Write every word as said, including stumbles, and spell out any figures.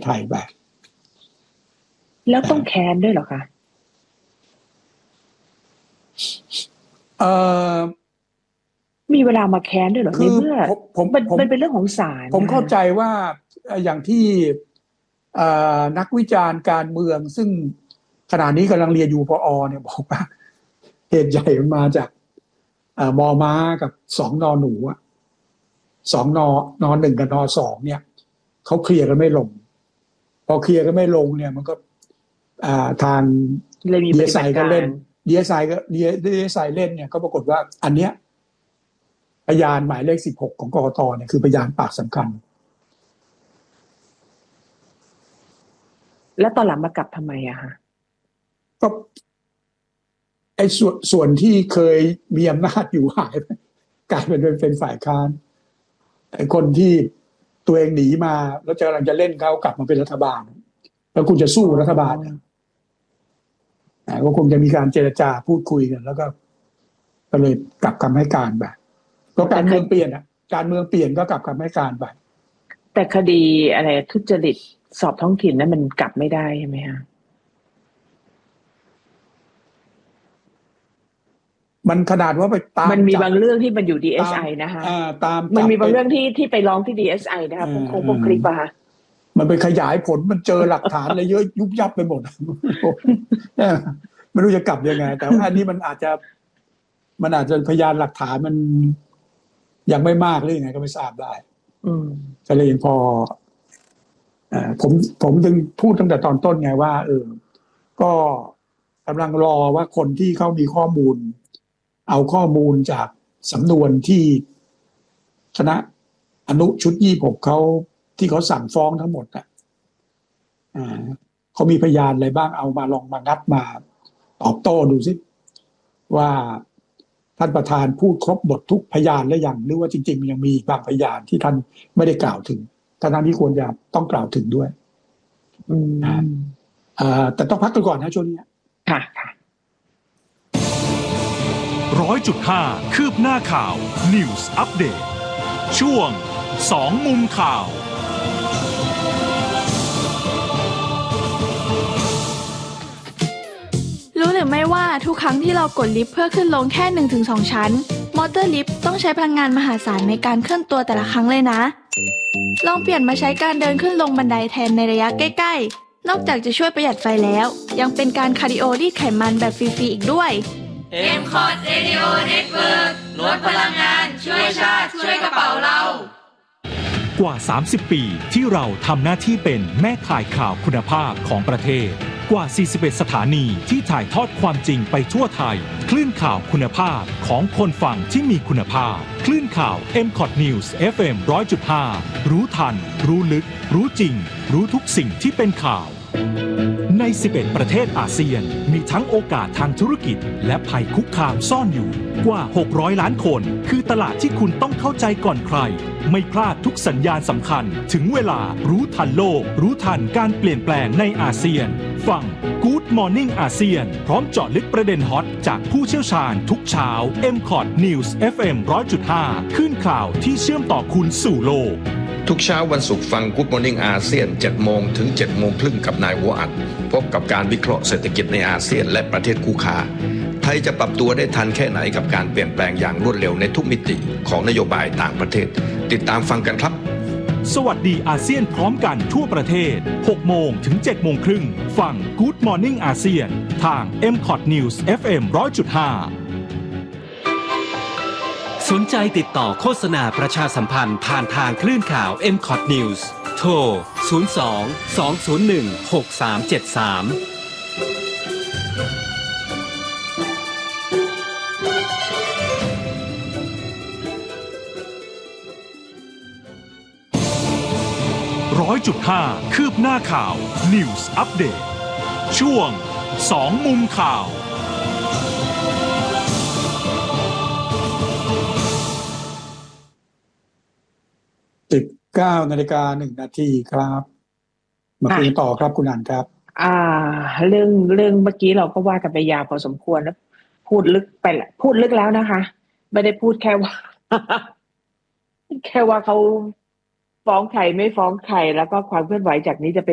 ไทยไปแล้วต้องแค้นด้วยเหรอคะเอ่อมีเวลามาแค้นด้วยเหรอในเมื่อผมมันมันเป็นเรื่องของศาลผมเข้าใจว่าอย่างที่นักวิจารณ์การเมืองซึ่งขณะนี้กำลังเรียนอยู่ปอเนี่ยบอกว่าเหตุใหญ่มันมาจากมอม้ากับสองนอหนูอะสองนอนอหนึ่งกับนอสองเนี่ยเขาเคลียร์กันไม่ลงพอเคลียร์กันไม่ลงเนี่ยมันก็ทางดีเอสไอก็เล่นดีเอสไอก็ดีเอสไอเล่นเนี่ยก็ปรากฏว่าอันเนี้ยพยานหมายเลขสิบหกของกกตเนี่ยคือพยานปากสำคัญแล้วตอนหลังมากลับทำไมอะฮะก็ไอ้ส่วนส่วนที่เคยมีอำนาจอยู่หายไปกลายเป็นเป็นฝ่ายค้านไอ้คนที่ตัวเองหนีมาแล้วจะกำลังจะเล่นเขากลับมาเป็นรัฐบาลแล้วคุณจะสู้รัฐบาลก็คงจะมีการเจรจาพูดคุยกันแล้วก็ก็เลยกลับคำให้การไปก็การเมืองเปลี่ยนอ่ะการเมืองเปลี่ยนก็กลับคำให้การไปแต่คดีอะไรทุจริตสอบท้องถิ่นนั้นมันกลับไม่ได้ใช่ไหมฮะมันขนาดว่าไปตามมันมีบางเรื่องที่มันอยู่ ดี เอส ไอ นะคะตามมันมีบางเรื่องที่ที่ไปร้องที่ ดี เอส ไอ นะคะพวกพวกคลิปอะค่ะมันไปขยายผลมันเจอหลักฐานอะไรเยอะยุบยับไปหมดไม่รู้จะกลับยังไงแต่ว่าอันนี้มันอาจจะมันอาจจะพยานหลักฐานมันยังไม่มากหรือยังไงก็ไม่ทราบได้ก็เลยพอผมผมจึงพูดตั้งแต่ตอนต้นไงว่าเออก็กำลังรอว่าคนที่เขามีข้อมูลเอาข้อมูลจากสำนวนที่คณะอนุชุดยี่สิบหกเขาที่เขาสั่งฟ้องทั้งหมดอ่ะเขามีพยานอะไรบ้างเอามาลองมางัดมาตอบโต้ดูสิว่าท่านประธานพูดครบหมดทุกพยานแล้วยังหรือว่าจริงๆมันยังมีบางพยานที่ท่านไม่ได้กล่าวถึงท่านที่ควรจะต้องกล่าวถึงด้วยอืมอ่าแต่ต้องพักกันก่อนนะช่วงนี้ค่ะค่ะร้อยจุดห้าคืบหน้าข่าว News Update ช่วงสองมุมข่าวรู้หรือไม่ว่าทุกครั้งที่เรากดลิฟต์เพื่อขึ้นลงแค่ หนึ่งถึงสอง ชั้นมอเตอร์ลิฟต์ต้องใช้พลังงานมหาศาลในการเคลื่อนตัวแต่ละครั้งเลยนะลองเปลี่ยนมาใช้การเดินขึ้นลงบันไดแทนในระยะใกล้ๆนอกจากจะช่วยประหยัดไฟแล้วยังเป็นการคาร์ดิโอรีดไขมันแบบฟรีๆอีกด้วยเอ็ม คอท Radio Network ลดพลังงานช่วยชาติช่วยกระเป๋าเรากว่าสามสิบปีที่เราทำหน้าที่เป็นแม่ข่ายข่าวคุณภาพของประเทศกว่าสี่สิบเอ็ดสถานีที่ถ่ายทอดความจริงไปทั่วไทยคลื่นข่าวคุณภาพของคนฟังที่มีคุณภาพคลื่นข่าว เอ็ม คอท News เอฟ เอ็ม หนึ่งร้อยจุดห้า รู้ทันรู้ลึกรู้จริงรู้ทุกสิ่งที่เป็นข่าวในสิบเอ็ดประเทศอาเซียนมีทั้งโอกาสทางธุรกิจและภัยคุกคามซ่อนอยู่กว่าหกร้อยล้านคนคือตลาดที่คุณต้องเข้าใจก่อนใครไม่พลาดทุกสัญญาณสำคัญถึงเวลารู้ทันโลกรู้ทันการเปลี่ยนแปลงในอาเซียนฟัง Good Morning อาเซียนพร้อมเจาะลึกประเด็นฮอตจากผู้เชี่ยวชาญทุกเช้า เอ็ม คอท News เอฟ เอ็ม หนึ่งร้อยจุดห้า คลื่นข่าวที่เชื่อมต่อคุณสู่โลกทุกเช้าวันศุกร์ฟัง Good Morning อาเซียน เจ็ดโมงถึง เจ็ดโมงครึ่งกับนายหัวอัดพบกับการวิเคราะห์เศรษฐกิจในอาเซียนและประเทศคู่ค้าไทยจะปรับตัวได้ทันแค่ไหนกับการเปลี่ยนแปลงอย่างรวดเร็วในทุกมิติของนโยบายต่างประเทศติดตามฟังกันครับสวัสดีอาเซียนพร้อมกันทั่วประเทศ หกโมงถึง เจ็ดโมงครึ่งฟัง Good Morning อาเซียนทาง เอ็ม คอท News เอฟ เอ็ม หนึ่งร้อยจุดห้าสนใจติดต่อโฆษณาประชาสัมพันธ์ผ่านทางคลื่นข่าว เอ็ม คอท News โทร ศูนย์ สอง สอง ศูนย์ หนึ่ง หก สาม เจ็ด สามร้อยจุดห้าคืบหน้าข่าว News Update ช่วงสองมุมข่าวสิบเก้านาฬิกาหนึ่งนาทีครับมาคุยต่อครับคุณอันครับอ่าเรื่องเรื่องเมื่อกี้เราก็ว่ากันไปยาวพอสมควรแล้วพูดลึกไปละพูดลึกแล้วนะคะไม่ได้พูดแค่ว่า แค่ว่าเขาฟ้องใครไม่ฟ้องใครแล้วก็ความเคลื่อนไหวจากนี้จะเป็น